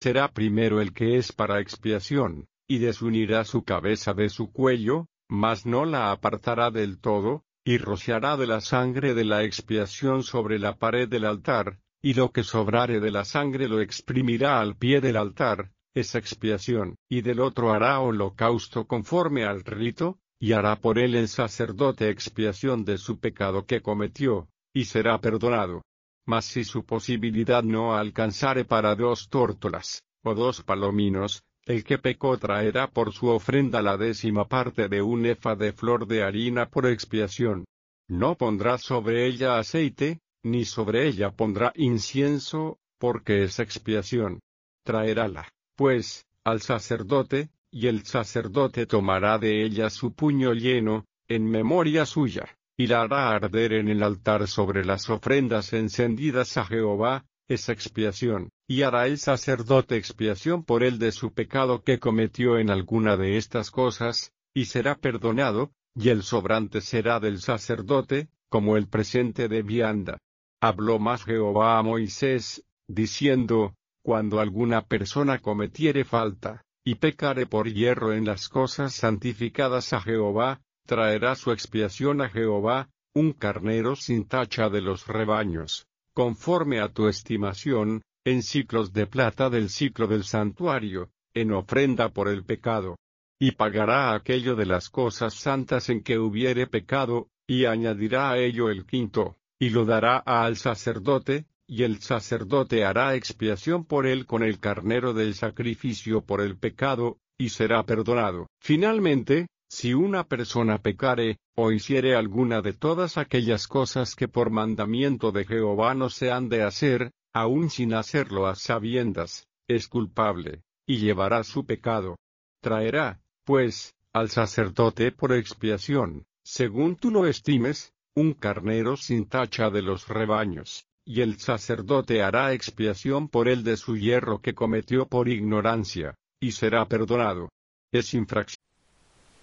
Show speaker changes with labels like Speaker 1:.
Speaker 1: será primero el que es para expiación, y desunirá su cabeza de su cuello, mas no la apartará del todo, y rociará de la sangre de la expiación sobre la pared del altar, y lo que sobrare de la sangre lo exprimirá al pie del altar, es expiación, y del otro hará holocausto conforme al rito, y hará por él el sacerdote expiación de su pecado que cometió, y será perdonado. Mas si su posibilidad no alcanzare para 2 tórtolas, o 2 palominos, el que pecó traerá por su ofrenda la 10ª parte de un efa de flor de harina por expiación. No pondrá sobre ella aceite, ni sobre ella pondrá incienso, porque es expiación. Traerála, pues, al sacerdote, y el sacerdote tomará de ella su puño lleno, en memoria suya, y la hará arder en el altar sobre las ofrendas encendidas a Jehová, es expiación, y hará el sacerdote expiación por él de su pecado que cometió en alguna de estas cosas, y será perdonado, y el sobrante será del sacerdote, como el presente de vianda. Habló más Jehová a Moisés, diciendo, cuando alguna persona cometiere falta, y pecare por hierro en las cosas santificadas a Jehová, traerá su expiación a Jehová, un carnero sin tacha de los rebaños, conforme a tu estimación, en siclos de plata del siclo del santuario, en ofrenda por el pecado. Y pagará aquello de las cosas santas en que hubiere pecado, y añadirá a ello el quinto, y lo dará al sacerdote, y el sacerdote hará expiación por él con el carnero del sacrificio por el pecado, y será perdonado. Finalmente, si una persona pecare, o hiciere alguna de todas aquellas cosas que por mandamiento de Jehová no se han de hacer, aun sin hacerlo a sabiendas, es culpable, y llevará su pecado. Traerá, pues, al sacerdote por expiación, según tú lo estimes, un carnero sin tacha de los rebaños, y el sacerdote hará expiación por él de su hierro que cometió por ignorancia, y será perdonado. Es infracción